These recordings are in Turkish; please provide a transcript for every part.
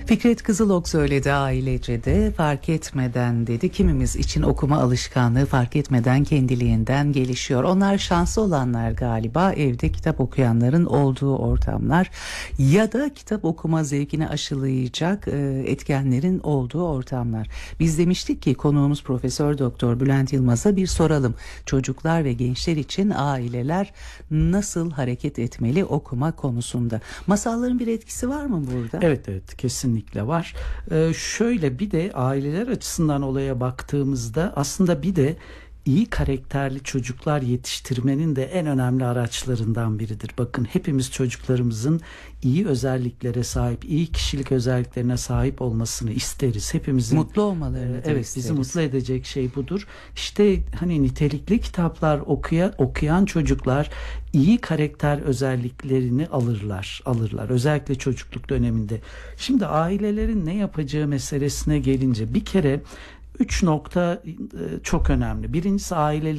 Fikret Kızılok söyledi, Ailecede fark etmeden dedi. Kimimiz için okuma alışkanlığı fark etmeden kendiliğinden gelişiyor. Onlar şanslı olanlar galiba, evde kitap okuyanların olduğu ortamlar ya da kitap okuma zevkini aşılayacak etkenlerin olduğu ortamlar. Biz demiştik ki konuğumuz Profesör Doktor Bülent Yılmaz'a bir soralım. Çocuklar ve gençler için aileler nasıl hareket etmeli okuma konusunda? Masalların bir etkisi var mı burada? Evet, kesinlikle var. Şöyle bir de aileler açısından olaya baktığımızda aslında bir de iyi karakterli çocuklar yetiştirmenin de en önemli araçlarından biridir. Bakın, hepimiz çocuklarımızın iyi özelliklere sahip, iyi kişilik özelliklerine sahip olmasını isteriz. Hepimizin mutlu olmalarını isteriz. Bizi mutlu edecek şey budur. İşte hani nitelikli kitaplar okuyan çocuklar iyi karakter özelliklerini alırlar. Özellikle çocukluk döneminde. Şimdi ailelerin ne yapacağı meselesine gelince bir kere 3 nokta çok önemli. Birincisi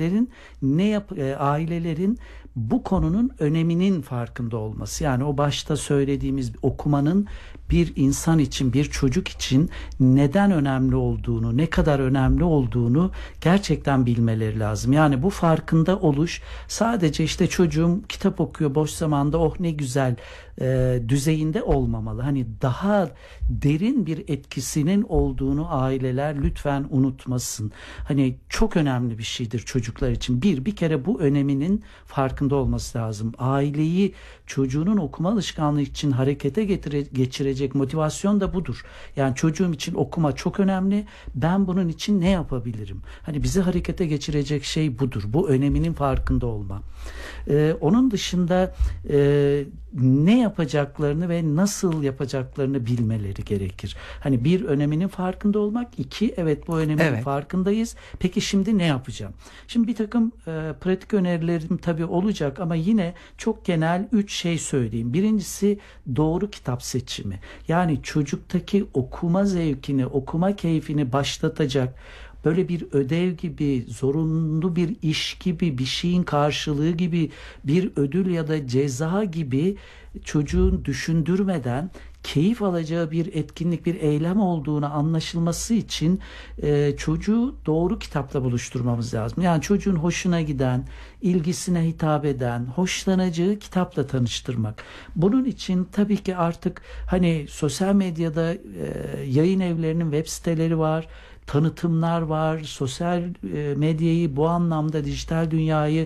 ailelerin bu konunun öneminin farkında olması. Yani o başta söylediğimiz okumanın bir insan için, bir çocuk için neden önemli olduğunu, ne kadar önemli olduğunu gerçekten bilmeleri lazım. Yani bu farkında oluş sadece işte çocuğum kitap okuyor boş zamanda, oh ne güzel düzeyinde olmamalı. Hani daha derin bir etkisinin olduğunu aileler lütfen unutmasın. Hani çok önemli bir şeydir çocuklar için. Bir kere bu öneminin farkında olması lazım. Aileyi çocuğunun okuma alışkanlığı için harekete geçirecek motivasyon da budur. Yani çocuğum için okuma çok önemli. Ben bunun için ne yapabilirim? Hani bizi harekete geçirecek şey budur. Bu öneminin farkında olma. Onun dışında ne yapacaklarını ve nasıl yapacaklarını bilmeleri gerekir. Hani bir, öneminin farkında olmak. İki, evet bu önemin farkındayız. Peki şimdi ne yapacağım? Şimdi bir takım pratik önerilerim tabii olacak ama yine çok genel 3 şey söyleyeyim. Birincisi doğru kitap seçimi. Yani çocuktaki okuma zevkini, okuma keyfini başlatacak, böyle bir ödev gibi, zorunlu bir iş gibi, bir şeyin karşılığı gibi, bir ödül ya da ceza gibi çocuğun düşündürmeden keyif alacağı bir etkinlik, bir eylem olduğunu anlaşılması için çocuğu doğru kitapla buluşturmamız lazım. Yani çocuğun hoşuna giden, ilgisine hitap eden, hoşlanacağı kitapla tanıştırmak. Bunun için tabii ki artık hani sosyal medyada yayın evlerinin web siteleri var, tanıtımlar var. Sosyal medyayı bu anlamda, dijital dünyayı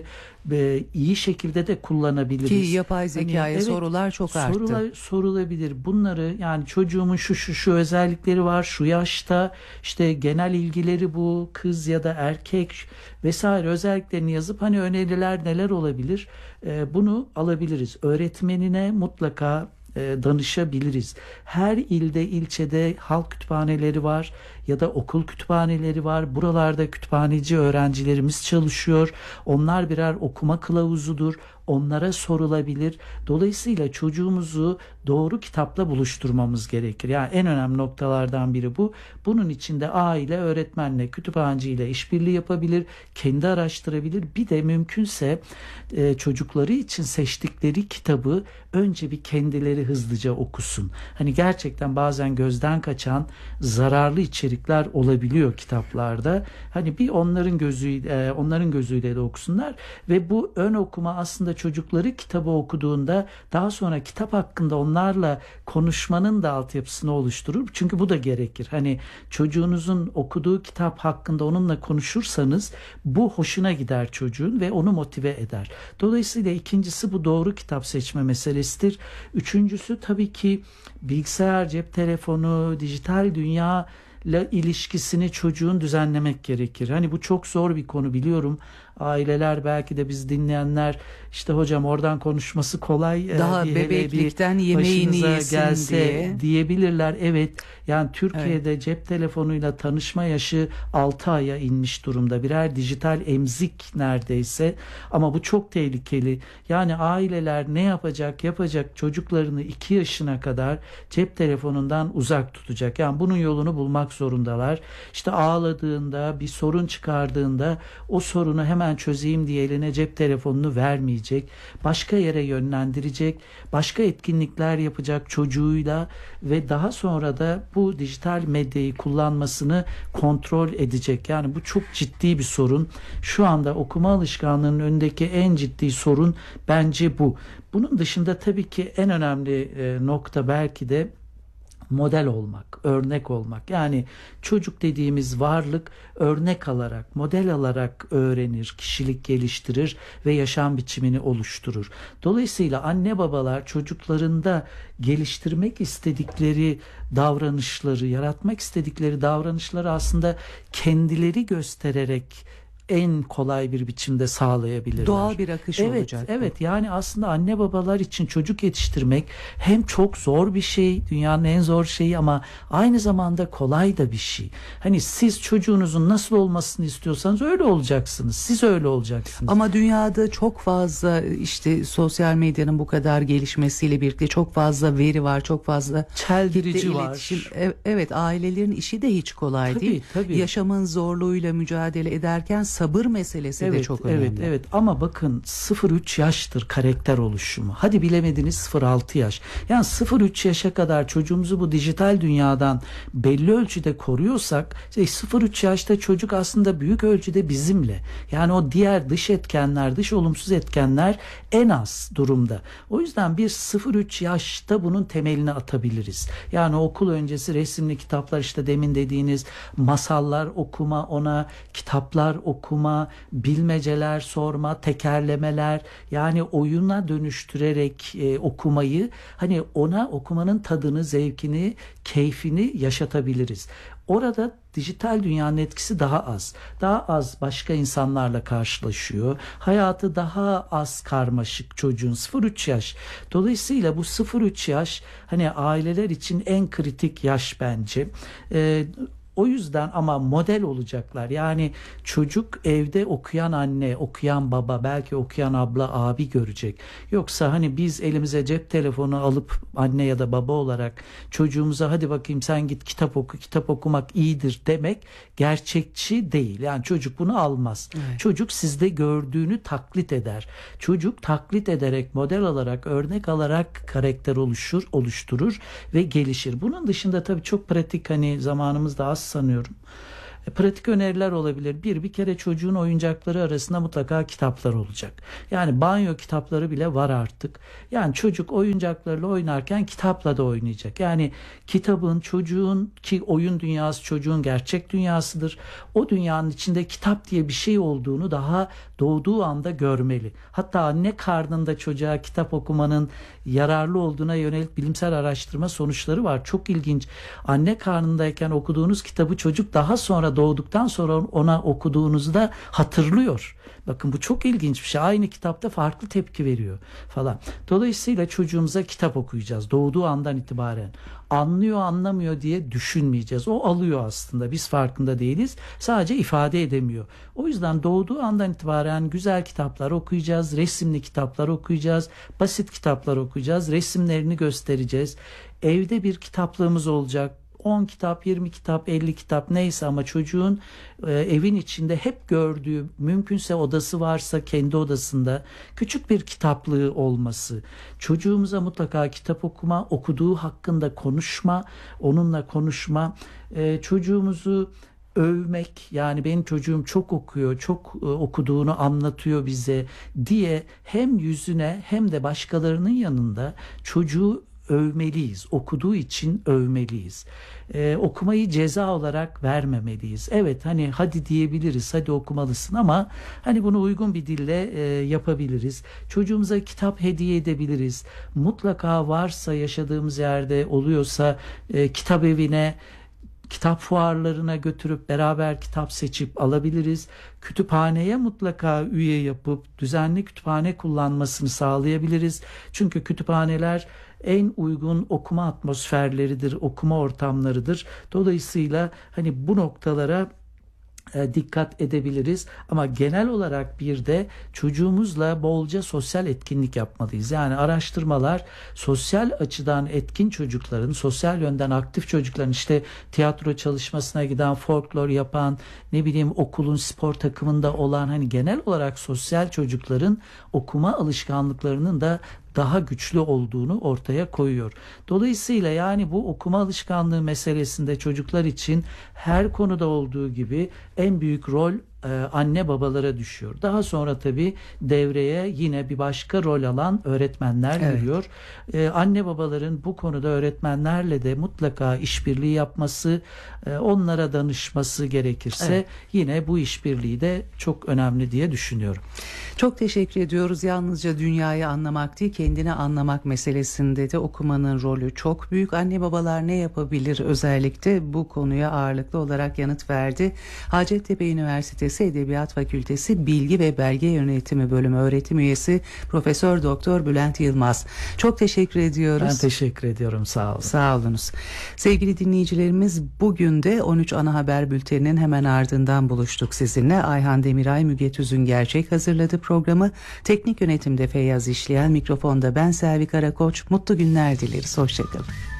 iyi şekilde de kullanabiliriz. Ki yapay zekaya sorular çok arttı. Sorulabilir. Bunları, yani çocuğumun şu özellikleri var, şu yaşta işte genel ilgileri bu, kız ya da erkek vesaire özelliklerini yazıp hani öneriler neler olabilir, bunu alabiliriz. Öğretmenine mutlaka danışabiliriz. Her ilde, ilçede halk kütüphaneleri var ya da okul kütüphaneleri var. Buralarda kütüphaneci öğrencilerimiz çalışıyor. Onlar birer okuma kılavuzudur. Onlara sorulabilir. Dolayısıyla çocuğumuzu doğru kitapla buluşturmamız gerekir. Yani en önemli noktalardan biri bu. Bunun için de aile, öğretmenle, kütüphaneciyle işbirliği yapabilir, kendi araştırabilir. Bir de mümkünse çocukları için seçtikleri kitabı önce bir kendileri hızlıca okusun. Hani gerçekten bazen gözden kaçan zararlı içerikler olabiliyor kitaplarda. Hani bir onların gözüyle de okusunlar ve bu ön okuma aslında çocukları kitabı okuduğunda daha sonra kitap hakkında onlarla konuşmanın da altyapısını oluşturur. Çünkü bu da gerekir. Hani çocuğunuzun okuduğu kitap hakkında onunla konuşursanız bu hoşuna gider çocuğun ve onu motive eder. Dolayısıyla ikincisi bu doğru kitap seçme meselesidir. Üçüncüsü tabii ki bilgisayar, cep telefonu, dijital dünya ile ilişkisini çocuğun düzenlemek gerekir. Hani bu çok zor bir konu, biliyorum. Aileler, belki de biz dinleyenler, işte hocam oradan konuşması kolay. Daha bebeklikten yemeğini yesin diye diyebilirler. Evet, yani Türkiye'de cep telefonuyla tanışma yaşı 6 aya inmiş durumda. Birer dijital emzik neredeyse, ama bu çok tehlikeli. Yani aileler ne yapacak çocuklarını 2 yaşına kadar cep telefonundan uzak tutacak. Yani bunun yolunu bulmak zorundalar. İşte ağladığında, bir sorun çıkardığında o sorunu hemen hemen çözeyim diye eline cep telefonunu vermeyecek, başka yere yönlendirecek, başka etkinlikler yapacak çocuğuyla ve daha sonra da bu dijital medyayı kullanmasını kontrol edecek. Yani bu çok ciddi bir sorun. Şu anda okuma alışkanlığının önündeki en ciddi sorun bence bu. Bunun dışında tabii ki en önemli nokta belki de model olmak, örnek olmak. Yani çocuk dediğimiz varlık örnek alarak, model alarak öğrenir, kişilik geliştirir ve yaşam biçimini oluşturur. Dolayısıyla anne babalar çocuklarında geliştirmek istedikleri davranışları, yaratmak istedikleri davranışları aslında kendileri göstererek en kolay bir biçimde sağlayabilirler. Doğal bir akış olacak. Evet, yani aslında anne babalar için çocuk yetiştirmek hem çok zor bir şey, dünyanın en zor şeyi ama aynı zamanda kolay da bir şey. Hani siz çocuğunuzun nasıl olmasını istiyorsanız öyle olacaksınız. Siz öyle olacaksınız. Ama dünyada çok fazla işte sosyal medyanın bu kadar gelişmesiyle birlikte çok fazla veri var, çok fazla çeldirici var. iletişim. Evet, ailelerin işi de hiç kolay değil. Tabii. Yaşamın zorluğuyla mücadele ederken sabır meselesi de çok önemli. Evet ama bakın 0-3 yaştır karakter oluşumu. Hadi bilemediniz 0-6 yaş. Yani 0-3 yaşa kadar çocuğumuzu bu dijital dünyadan belli ölçüde koruyorsak 0-3 yaşta çocuk aslında büyük ölçüde bizimle. Yani o diğer dış etkenler, dış olumsuz etkenler en az durumda. O yüzden bir 0-3 yaşta bunun temelini atabiliriz. Yani okul öncesi resimli kitaplar, işte demin dediğiniz masallar okuma, ona kitaplar okuma, bilmeceler sorma, tekerlemeler, yani oyuna dönüştürerek okumayı, hani ona okumanın tadını, zevkini, keyfini yaşatabiliriz. Orada dijital dünyanın etkisi daha az. Daha az başka insanlarla karşılaşıyor. Hayatı daha az karmaşık çocuğun 0-3 yaş. Dolayısıyla bu 0-3 yaş hani aileler için en kritik yaş bence. O yüzden ama model olacaklar. Yani çocuk evde okuyan anne, okuyan baba, belki okuyan abla, abi görecek. Yoksa hani biz elimize cep telefonu alıp anne ya da baba olarak çocuğumuza hadi bakayım sen git kitap oku, kitap okumak iyidir demek gerçekçi değil. Yani çocuk bunu almaz. Evet. Çocuk sizde gördüğünü taklit eder. Çocuk taklit ederek, model alarak, örnek alarak karakter oluşturur ve gelişir. Bunun dışında tabii çok pratik, hani zamanımız da az sanıyorum. Pratik öneriler olabilir. Bir kere çocuğun oyuncakları arasında mutlaka kitaplar olacak. Yani banyo kitapları bile var artık. Yani çocuk oyuncaklarla oynarken kitapla da oynayacak. Yani kitabın çocuğun, ki oyun dünyası çocuğun gerçek dünyasıdır. O dünyanın içinde kitap diye bir şey olduğunu daha doğduğu anda görmeli. Hatta anne karnında çocuğa kitap okumanın yararlı olduğuna yönelik bilimsel araştırma sonuçları var. Çok ilginç. Anne karnındayken okuduğunuz kitabı çocuk daha sonra doğduktan sonra ona okuduğunuzda hatırlıyor. Bakın bu çok ilginç bir şey. Aynı kitapta farklı tepki veriyor falan. Dolayısıyla çocuğumuza kitap okuyacağız doğduğu andan itibaren. Anlıyor anlamıyor diye düşünmeyeceğiz. O alıyor aslında. Biz farkında değiliz. Sadece ifade edemiyor. O yüzden doğduğu andan itibaren güzel kitaplar okuyacağız. Resimli kitaplar okuyacağız. Basit kitaplar okuyacağız. Resimlerini göstereceğiz. Evde bir kitaplığımız olacak. 10 kitap, 20 kitap, 50 kitap neyse ama çocuğun evin içinde hep gördüğü, mümkünse odası varsa kendi odasında küçük bir kitaplığı olması. Çocuğumuza mutlaka kitap okuma, okuduğu hakkında konuşma, onunla konuşma, çocuğumuzu övmek, yani benim çocuğum çok okuyor, çok okuduğunu anlatıyor bize diye hem yüzüne hem de başkalarının yanında çocuğu övmeliyiz. Okuduğu için övmeliyiz. Okumayı ceza olarak vermemeliyiz. Evet, hani hadi diyebiliriz, hadi okumalısın ama hani bunu uygun bir dille yapabiliriz. Çocuğumuza kitap hediye edebiliriz. Mutlaka varsa, yaşadığımız yerde oluyorsa kitap evine, kitap fuarlarına götürüp beraber kitap seçip alabiliriz. Kütüphaneye mutlaka üye yapıp düzenli kütüphane kullanmasını sağlayabiliriz. Çünkü kütüphaneler en uygun okuma atmosferleridir, okuma ortamlarıdır. Dolayısıyla hani bu noktalara dikkat edebiliriz. Ama genel olarak bir de çocuğumuzla bolca sosyal etkinlik yapmalıyız. Yani araştırmalar sosyal açıdan etkin çocukların, sosyal yönden aktif çocukların, işte tiyatro çalışmasına giden, folklor yapan, ne bileyim okulun spor takımında olan, hani genel olarak sosyal çocukların okuma alışkanlıklarının da daha güçlü olduğunu ortaya koyuyor. Dolayısıyla yani bu okuma alışkanlığı meselesinde çocuklar için her konuda olduğu gibi en büyük rol anne babalara düşüyor. Daha sonra tabii devreye yine bir başka rol alan öğretmenler giriyor. Anne babaların bu konuda öğretmenlerle de mutlaka işbirliği yapması, onlara danışması gerekirse yine bu işbirliği de çok önemli diye düşünüyorum. Çok teşekkür ediyoruz. Yalnızca dünyayı anlamak değil, kendini anlamak meselesinde de okumanın rolü çok büyük. Anne babalar ne yapabilir, özellikle bu konuya ağırlıklı olarak yanıt verdi. Hacettepe Üniversitesi Edebiyat Fakültesi Bilgi ve Belge Yönetimi Bölümü öğretim üyesi Profesör Doktor Bülent Yılmaz. Çok teşekkür ediyoruz. Ben teşekkür ediyorum. Sağ olun. Sağ olunuz. Sevgili dinleyicilerimiz, bugün de 13 Ana Haber Bülteni'nin hemen ardından buluştuk sizinle. Ayhan Demiray, Müge Tüzün Gerçek hazırladı programı. Teknik yönetimde Feyyaz İşleyen, mikrofonda ben Selvi Karakoç. Mutlu günler dileriz. Hoşçakalın.